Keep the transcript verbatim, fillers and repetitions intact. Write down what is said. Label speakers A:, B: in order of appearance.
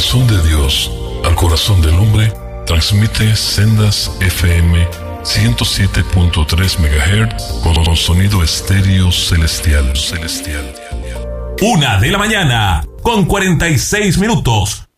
A: corazón de Dios al corazón del hombre, transmite Sendas F M ciento siete punto tres megahertz con sonido estéreo celestial, celestial.
B: Una de la mañana, con cuarenta y seis minutos.